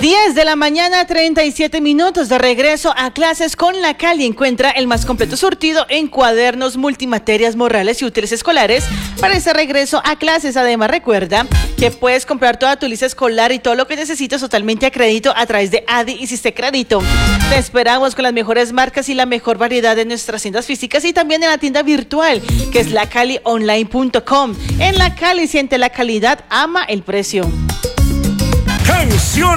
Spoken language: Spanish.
10 de la mañana, 37 minutos de regreso a clases con La Cali. Encuentra el más completo surtido en cuadernos, multimaterias, morrales y útiles escolares para ese regreso a clases. Además, recuerda que puedes comprar toda tu lista escolar y todo lo que necesitas totalmente a crédito a través de Adi y Siste Crédito. Te esperamos con las mejores marcas y la mejor variedad en nuestras tiendas físicas y también en la tienda virtual, que es lacalionline.com. En La Cali siente la calidad, ama el precio. Canción